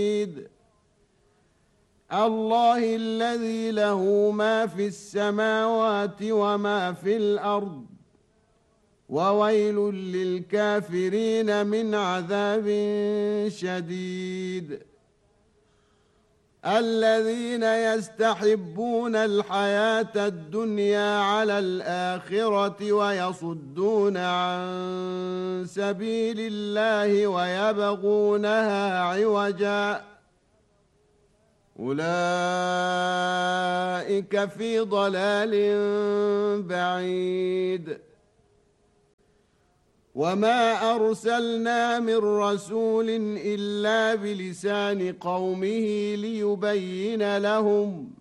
الله الذي له ما في السماوات وما في الأرض وويل للكافرين من عذاب شديد. الذين يستحبون الحياة الدنيا على الآخرة ويصدون عن سبيل الله ويبغونها عوجا أولئك في ضلال بعيد. وما أرسلنا من رسول إلا بلسان قومه ليبين لهم